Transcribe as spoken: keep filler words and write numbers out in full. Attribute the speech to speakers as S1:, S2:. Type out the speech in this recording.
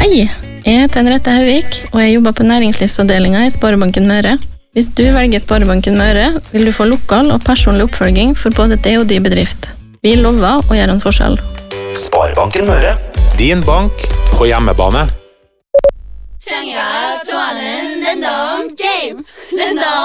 S1: Hei, jeg heter Henriette Hauvik, og jeg jobber på næringslivsavdelingen i Sparebanken Møre. Hvis du velger Sparebanken Møre, vil du få lokal og personlig oppfølging for både det og de bedrift. Vi lover å gjøre en forskjell.
S2: Sparebanken Møre.
S3: Din bank på hjemmebane.
S4: 창이가 좋아하는 랜덤 게임 랜덤